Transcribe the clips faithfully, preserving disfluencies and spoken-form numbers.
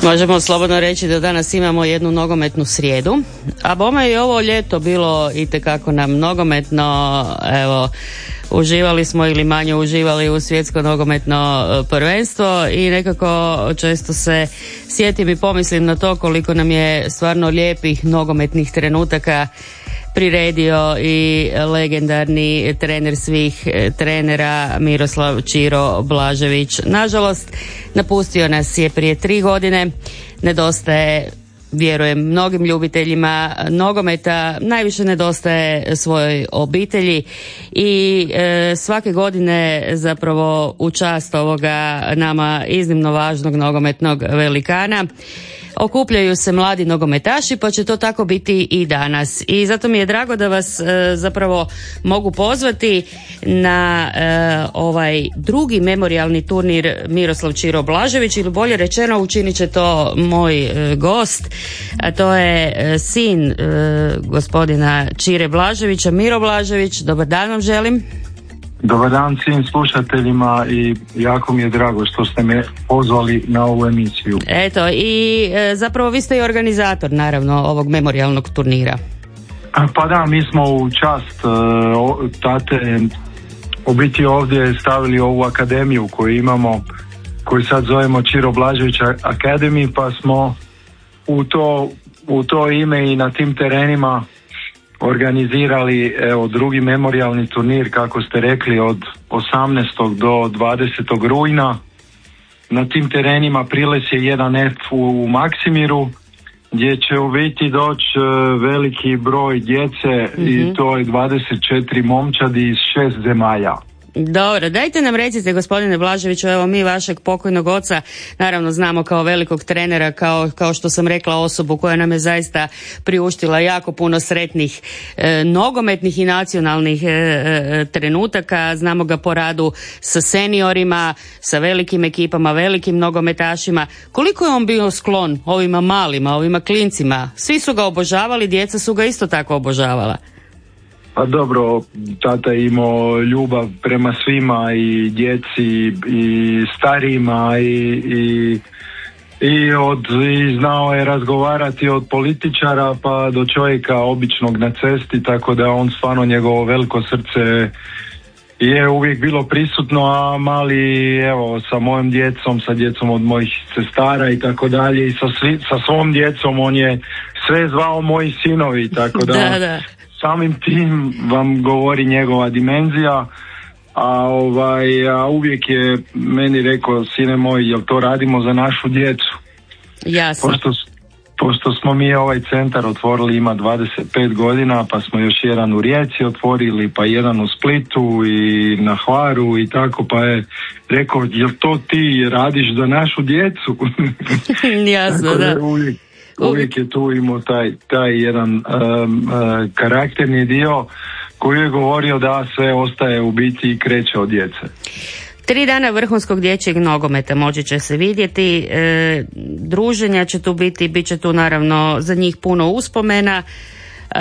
Možemo slobodno reći da danas imamo jednu nogometnu srijedu, a bome je ovo ljeto bilo itekako nam nogometno, evo, uživali smo ili manje uživali u svjetsko nogometno prvenstvo i nekako često se sjetim i pomislim na to koliko nam je stvarno lijepih nogometnih trenutaka priredio i legendarni trener svih trenera Miroslav Ćiro Blažević. Nažalost, napustio nas je prije tri godine, nedostaje, vjerujem, mnogim ljubiteljima nogometa, najviše nedostaje svojoj obitelji i e, svake godine zapravo u čast ovoga nama iznimno važnog nogometnog velikana okupljaju se mladi nogometaši, pa će to tako biti i danas. I zato mi je drago da vas e, zapravo mogu pozvati na e, ovaj drugi memorijalni turnir Miroslav Ćiro Blažević, ili bolje rečeno učinit će to moj e, gost, a to je e, sin e, gospodina Ćire Blaževića, Miro Blažević. Dobar dan vam želim. Dobar dan svim slušateljima i jako mi je drago što ste me pozvali na ovu emisiju. Eto, i e, zapravo vi ste i organizator naravno ovog memorijalnog turnira. Pa da, mi smo u čast e, o, tate u biti ovdje stavili ovu akademiju koju imamo, koju sad zovemo Ćiro Blažević Academy, pa smo u to, u to ime i na tim terenima organizirali, evo, drugi memorijalni turnir, kako ste rekli, od osamnaestog do dvadesetog rujna. Na tim terenima Priles je jedan F u Maksimiru, gdje će u biti doći veliki broj djece, mm-hmm. i to je dvadeset četiri momčadi iz šest zemalja. Dobro, dajte nam recite, gospodine Blaževiću, evo mi vašeg pokojnog oca naravno znamo kao velikog trenera, kao, kao što sam rekla, osobu koja nam je zaista priuštila jako puno sretnih e, nogometnih i nacionalnih e, e, trenutaka. Znamo ga po radu sa seniorima, sa velikim ekipama, velikim nogometašima. Koliko je on bio sklon ovima malima, ovima klincima? Svi su ga obožavali, djeca su ga isto tako obožavala. Pa dobro, tata je imao ljubav prema svima, i djeci i starijima, i, i, i, od, i znao je razgovarati od političara pa do čovjeka običnog na cesti, tako da on stvarno, njegovo veliko srce je uvijek bilo prisutno, a mali, evo, sa mojom djecom, sa djecom od mojih sestara i tako dalje, i sa, svi, sa svom djecom on je sve zvao moji sinovi, tako da... da, da. Samim tim vam govori njegova dimenzija, a, ovaj, a uvijek je meni rekao, sine moj, jel to radimo za našu djecu? Jasno. Pošto, pošto smo mi ovaj centar otvorili, ima dvadeset pet godina, pa smo još jedan u Rijeci otvorili, pa jedan u Splitu i na Hvaru i tako, pa je rekao, jel to ti radiš za našu djecu? Jasno, da. Uvijek, uvijek je tu imao taj, taj jedan um, uh, karakterni dio koji je govorio da sve ostaje u biti i kreće od djece. Tri dana vrhunskog dječjeg nogometa moći će se vidjeti, e, druženja će tu biti, bit će tu naravno za njih puno uspomena, e,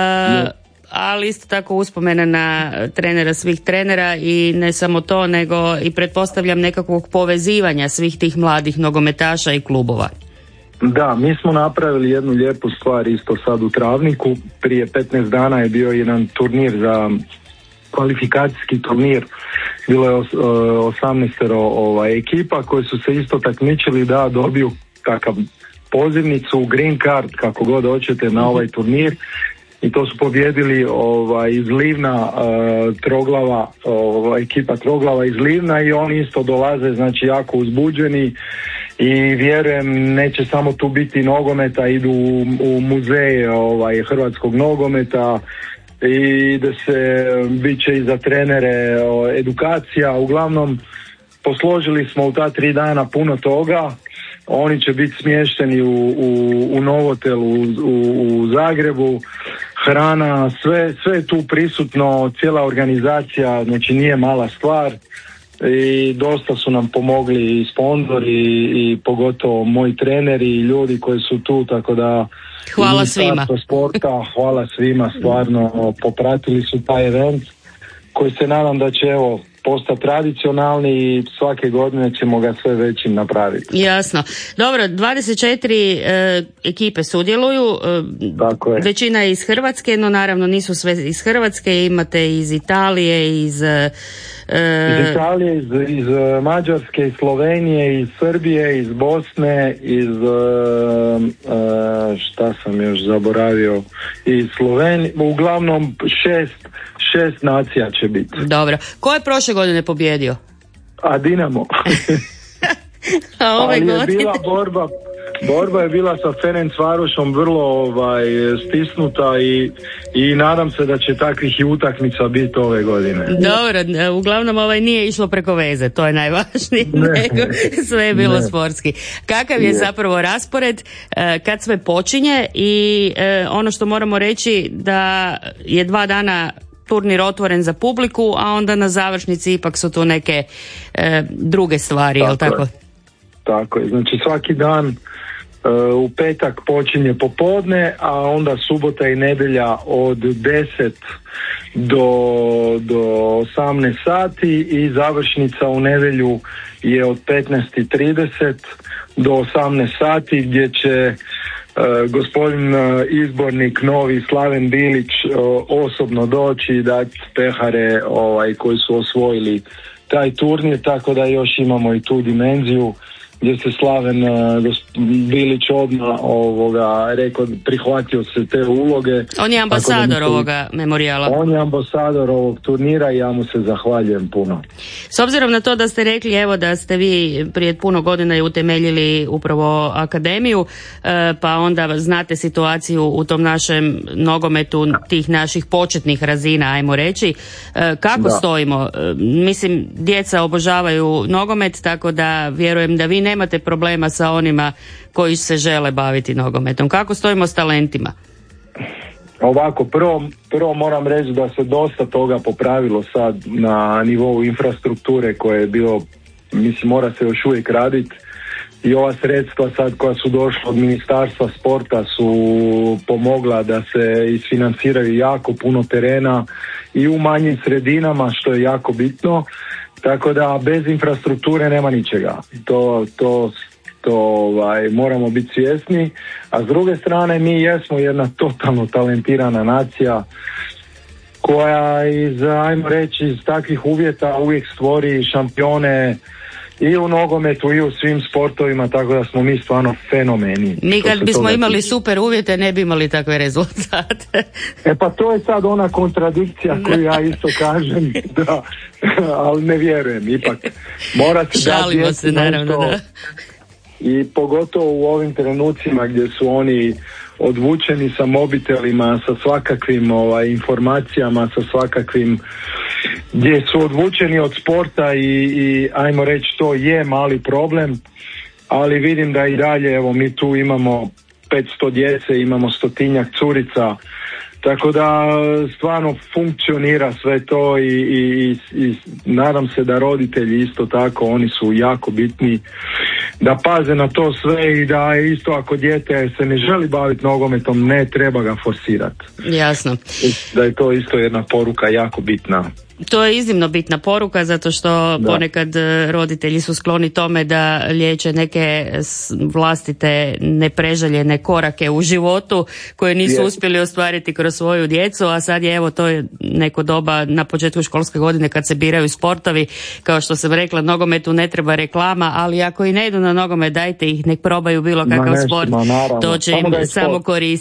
ali isto tako uspomena na trenera svih trenera, i ne samo to, nego i pretpostavljam nekakvog povezivanja svih tih mladih nogometaša i klubova. Da, mi smo napravili jednu lijepu stvar isto sad u Travniku. Prije petnaest dana je bio jedan turnir za kvalifikacijski turnir. Bilo je osamnaestero ovaj, ekipa koji su se isto takmičili da dobiju takav pozivnicu, green card, kako god hoćete, na ovaj turnir. I to su pobjedili ovaj, iz Livna, uh, Troglava, ovaj, ekipa Troglava iz Livna, i oni isto dolaze, znači, jako uzbuđeni. I vjerujem, neće samo tu biti nogometa, idu u, u muzej ovaj, hrvatskog nogometa, i da se bit će i za trenere o, edukacija. Uglavnom, posložili smo u ta tri dana puno toga. Oni će biti smješteni u, u, u Novotelu u, u, u Zagrebu. Hrana, sve, sve je tu prisutno, cijela organizacija, znači nije mala stvar. I dosta su nam pomogli i sponzori, i pogotovo moji treneri i ljudi koji su tu, tako da hvala svima. Sporta, hvala svima, stvarno popratili su taj event koji se nadam da će, evo, postati tradicionalni i svake godine ćemo ga sve većim napraviti. Jasno. Dobro, dvadeset četiri e, ekipe sudjeluju, e, Tako je. Većina je iz Hrvatske, no naravno nisu sve iz Hrvatske, imate iz Italije, iz... E, iz Italije, iz, iz Mađarske, iz Slovenije, iz Srbije, iz Bosne, iz uh, uh, šta sam još zaboravio, iz Slovenije, uglavnom šest, šest nacija će biti. Dobro. Ko je prošle godine pobjedio? A Dinamo. A ove Ali je godine? bila borba, borba je bila sa Ferencvarošom vrlo ovaj, stisnuta i, i nadam se da će takvih i utakmica biti ove godine. Dobro, uglavnom ovaj nije išlo preko veze, to je najvažnije, Ne. nego sve je bilo Ne. sportski. Kakav je Je. zapravo raspored, e, kad sve počinje i e, ono što moramo reći da je dva dana turnir otvoren za publiku, a onda na završnici ipak su tu neke e, druge stvari, jel Tako tako? je. Tako je, znači svaki dan uh, u petak počinje popodne, a onda subota i nedjelja od deset do, do osamnaest sati i završnica u nedjelju je od petnaest i trideset do osamnaest sati gdje će Uh, gospodin uh, izbornik novi Slaven Bilić uh, osobno doći i dati pehare ovaj, koji su osvojili taj turnir, tako da još imamo i tu dimenziju gdje se Slaven uh, Bilić odmah ovoga, rekao, prihvatio se te uloge. On je ambasador mislim, ovoga memorijala. On je ambasador ovog turnira i ja mu se zahvaljujem puno. S obzirom na to da ste rekli evo da ste vi prije puno godina i utemeljili upravo akademiju, e, pa onda znate situaciju u tom našem nogometu tih naših početnih razina, ajmo reći, e, kako Da. stojimo? E, mislim, djeca obožavaju nogomet, tako da vjerujem da vi nemate problema sa onima koji se žele baviti nogometom. Kako stojimo s talentima? Ovako, prvo, prvo moram reći da se dosta toga popravilo sad na nivou infrastrukture koje je bilo, mislim, mora se još uvijek raditi i ova sredstva sad koja su došla od Ministarstva sporta su pomogla da se isfinanciraju jako puno terena i u manjim sredinama, što je jako bitno, tako da bez infrastrukture nema ničega. To, to to ovaj, moramo biti svjesni, a s druge strane mi jesmo jedna totalno talentirana nacija koja iz, ajmo reći, iz takvih uvjeta uvijek stvori šampione i u nogometu i u svim sportovima, tako da smo mi stvarno fenomeni. Mi što kad se bismo toga imali tiče. super uvjete ne bi imali takve rezultate. E pa to je sad ona kontradikcija koju ja isto kažem, da, ali ne vjerujem, ipak mora se dati Šalimo se, nešto. naravno, da. I pogotovo u ovim trenucima gdje su oni odvučeni sa mobitelima, sa svakakvim ovaj, informacijama, sa svakakvim, gdje su odvučeni od sporta i, i ajmo reći to je mali problem, ali vidim da i dalje, evo mi tu imamo petsto djece, imamo stotinjak curica, tako da stvarno funkcionira sve to i, i, i nadam se da roditelji isto tako, oni su jako bitni da paze na to sve i da isto ako dijete se ne želi baviti nogometom, ne treba ga forsirati. Jasno. Da je to isto jedna poruka jako bitna. To je iznimno bitna poruka zato što Da. ponekad e, roditelji su skloni tome da liječe neke s- vlastite nepreželjene korake u životu koje nisu Jest. uspjeli ostvariti kroz svoju djecu, a sad je evo to je neko doba na početku školske godine kad se biraju sportovi, kao što sam rekla, nogometu ne treba reklama, ali ako i ne idu na nogomet, dajte ih, nek probaju bilo Ma kakav nešto, sport, ma naravno. to će Samo im da je samo sport. koristiti.